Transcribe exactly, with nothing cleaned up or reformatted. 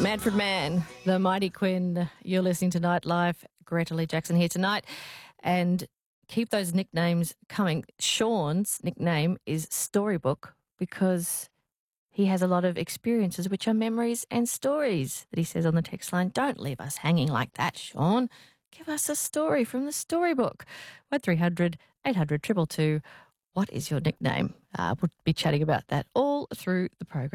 Manfred Mann, the Mighty Quinn. You're listening to Nightlife. Greta Lee Jackson here tonight. And keep those nicknames coming. Sean's nickname is Storybook because he has a lot of experiences, which are memories and stories that he says on the text line. Don't leave us hanging like that, Sean. Give us a story from the storybook. one three hundred eight hundred two two two. What is your nickname? Uh, we'll be chatting about that all through the program.